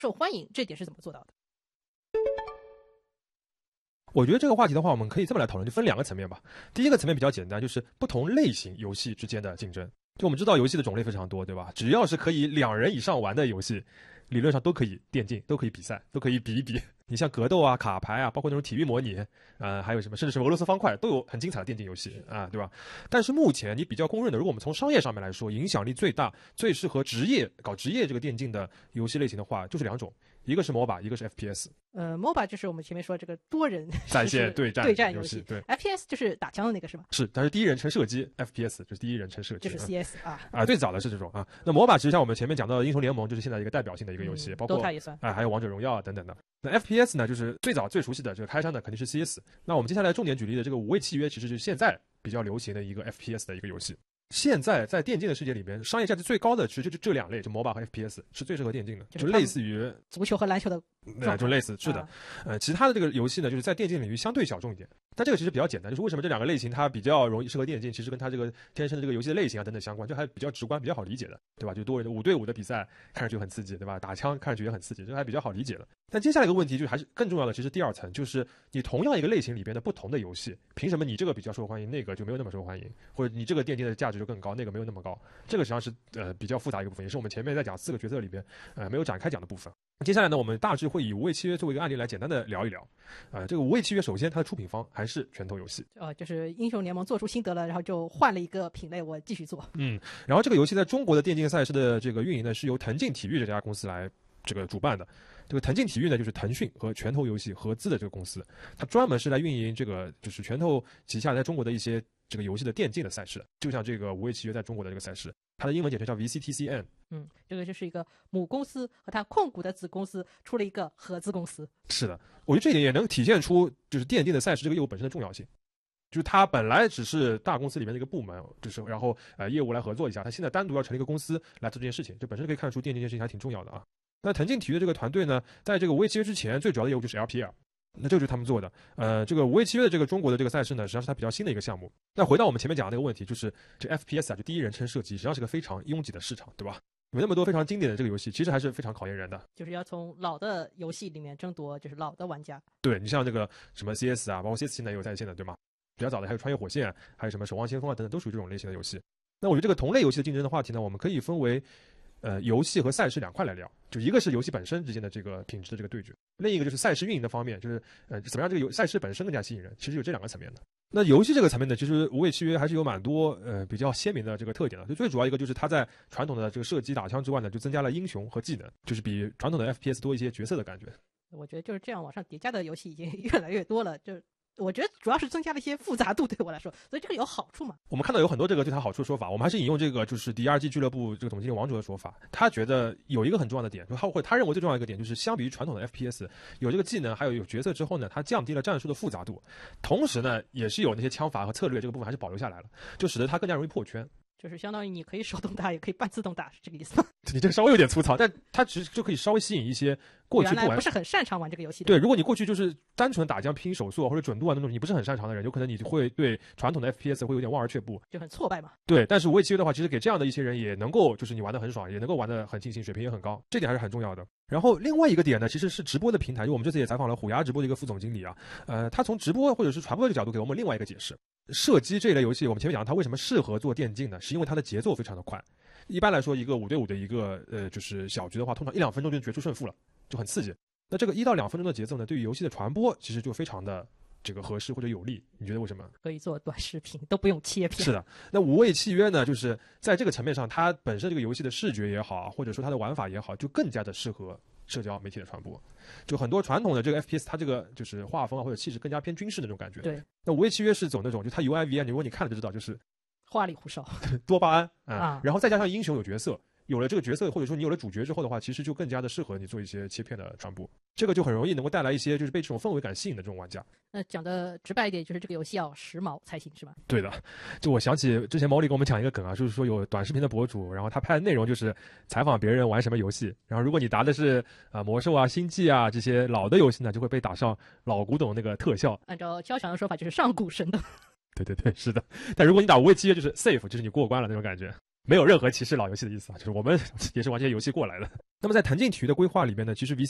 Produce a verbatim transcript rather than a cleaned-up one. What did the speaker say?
受欢迎，这点是怎么做到的？ 我觉得这个话题的话，我们可以这么来讨论，就分两个层面吧。第一个层面比较简单，就是不同类型游戏之间的竞争。就我们知道游戏的种类非常多，对吧？只要是可以两人以上玩的游戏，理论上都可以电竞，都可以比赛，都可以比一比。你像格斗啊、卡牌啊，包括那种体育模拟，呃，还有什么，甚至是俄罗斯方块，都有很精彩的电竞游戏啊，对吧？但是目前你比较公认的，如果我们从商业上面来说，影响力最大、最适合职业搞职业这个电竞的游戏类型的话，就是两种，一个是 M O B A， 一个是 F P S。 呃 ，M O B A 就是我们前面说这个多人在线对战对战游戏，对 ，F P S 就是打枪的那个是吗？ 是，但是第一人称射击 F P S 就是第一人称射击， 就是 C S 啊啊，最早的是这种啊。那 M O B A 其实像我们前面讲到的英雄联盟，就是现在一个代表性的一个游戏， 嗯、 包括 Dota 也算， 哎、呃，还有王者荣耀啊等等的。那 F P S 呢，就是最早最熟悉的这个开山的肯定是 C S。那我们接下来重点举例的这个五位契约，其实是现在比较流行的一个 F P S 的一个游戏。现在在电竞的世界里边，商业价值最高的其实就这两类，就 M O B A 和 F P S 是最适合电竞的， 就是、 就类似于足球和篮球的， 呃，就类似是的、啊。呃，其他的这个游戏呢，就是在电竞领域相对小众一点。但这个其实比较简单，就是为什么这两个类型它比较容易适合电竞，其实跟它这个天生的这个游戏的类型啊等等相关，就还比较直观、比较好理解的，对吧？就多人的五对五的比赛，看上去很刺激，对吧？打枪看上去也很刺激，这还比较好理解的。但接下来一个问题就是还是更重要的，其实第二层就是你同样一个类型里边的不同的游戏，凭什么你这个比较受欢迎，那个就没有那么受欢迎，或者你这个电竞的价值就更高，那个没有那么高？这个实际上是呃比较复杂一个部分，也是我们前面在讲四个角色里边呃没有展开讲的部分。接下来呢，我们大致会以无畏契约作为一个案例来简单的聊一聊。呃，这个无畏契约首先它的出品方还是拳头游戏。 呃，就是英雄联盟做出心得了，然后就换了一个品类，我继续做。 嗯，然后这个游戏在中国的电竞赛事的这个运营呢，是由腾劲体育这家公司来这个主办的。这个腾劲体育呢，就是腾讯和拳头游戏合资的这个公司，它专门是来运营这个就是拳头旗下在中国的一些这个游戏的电竞的赛事，就像这个无畏契约在中国的这个赛事，它的英文简称叫 V C T C N。 嗯，这个就是一个母公司和它控股的子公司出了一个合资公司。 是的，我觉得这一点也能体现出就是电竞的赛事这个业务本身的重要性。就是它本来只是大公司里面的一个部门，就是然后呃业务来合作一下，它现在单独要成立一个公司来做这件事情，这本身可以看出电竞这件事情还挺重要的啊。那腾劲体育的这个团队呢，在这个无畏契约之前，最主要的业务就是 L P L。那这个就是他们做的，呃，这个无畏契约的这个中国的这个赛事呢，实际上是它比较新的一个项目。那回到我们前面讲的那个问题，就是这 F P S 啊，就第一人称射击，实际上是个非常拥挤的市场，对吧？有那么多非常经典的这个游戏，其实还是非常考验人的。 就是要从老的游戏里面争夺，就是老的玩家。 对，你像这个什么 C S 啊，包括 C S 现在也有在线的，对吗？比较早的还有穿越火线，还有什么守望先锋啊等等，都属于这种类型的游戏。那我觉得这个同类游戏的竞争的话题呢，我们可以分为呃游戏和赛事两块来聊。就一个是游戏本身之间的这个品质的这个对决，另一个就是赛事运营的方面，就是呃怎么样这个游赛事本身更加吸引人，其实有这两个层面的。那游戏这个层面呢，其实无畏契约还是有蛮多呃比较鲜明的这个特点的。就最主要一个就是它在传统的这个射击打枪之外呢，就增加了英雄和技能，就是比传统的 F P S 多一些角色的感觉。 我觉得就是这样往上叠加的游戏已经越来越多了，就我觉得主要是增加了一些复杂度，对我来说，所以这个有好处嘛。 我们看到有很多这个对它好处的说法，我们还是引用这个就是 D R G 俱乐部这个总经理王卓的说法，他觉得有一个很重要的点，就他会他认为最重要的一个点就是相比于传统的 F P S， 有这个技能还有有角色之后呢，它降低了战术的复杂度，同时呢也是有那些枪法和策略这个部分还是保留下来了，就使得它更加容易破圈。 就是相当于你可以手动打，也可以半自动打，是这个意思吗？ 你这个稍微有点粗糙，但它其实就可以稍微吸引一些过去不原来不是很擅长玩这个游戏的。 对，如果你过去就是单纯打将拼手速或者准度啊那种，你不是很擅长的人，有可能你会对传统的 F P S 会有点望而却步， 就很挫败嘛。 对，但是无畏契约的话，其实给这样的一些人也能够，就是你玩得很爽，也能够玩得很尽兴，水平也很高，这点还是很重要的。然后另外一个点呢，其实是直播的平台，就我们这次也采访了虎牙直播的一个副总经理啊，呃，他从直播或者是传播的角度给我们另外一个解释。射击这一类游戏，我们前面讲它为什么适合做电竞呢？是因为它的节奏非常的快。一般来说，一个五对五的一个呃就是小局的话，通常一两分钟就决出胜负了，就很刺激。那这个一到两分钟的节奏呢，对于游戏的传播其实就非常的这个合适或者有利。你觉得为什么？ 可以做短视频，都不用切片。 是的，那无畏契约呢，就是在这个层面上，它本身这个游戏的视觉也好，或者说它的玩法也好，就更加的适合社交媒体的传播。就很多传统的这个 F P S， 它这个就是画风啊或者气质更加偏军事的那种感觉。 对， 那无畏契约是走那种，就它 U I V I， 如果你看了就知道，就是花里胡哨， 多巴胺啊、 啊， 然后再加上英雄有角色。有了这个角色，或者说你有了主角之后的话，其实就更加的适合你做一些切片的传播，这个就很容易能够带来一些就是被这种氛围感吸引的这种玩家。 那讲的直白一点，就是这个游戏要时髦才行，是吧？ 对的，就我想起之前毛利跟我们讲一个梗啊，就是说有短视频的博主，然后他拍的内容就是采访别人玩什么游戏，然后如果你答的是啊、呃、魔兽啊、星际啊这些老的游戏呢，就会被打上老古董那个特效。 按照交强的说法，就是上古神的。 对对对，是的。但如果你打无畏契约，就是 safe， 就是你过关了那种感觉。没有任何歧视老游戏的意思啊，就是我们也是玩这些游戏过来的。 那么在弹性体育的规划里边呢，其实 V